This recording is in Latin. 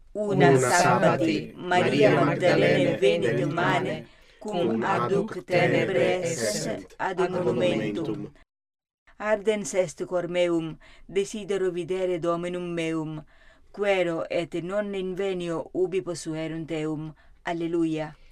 una sabbati Maria Magdalene venit humane, cum aduc tenebre esset ad monumentum. Ardens est cor meum, desidero videre Dominum meum, quero et non invenio ubi posuerunt eum. Alleluia.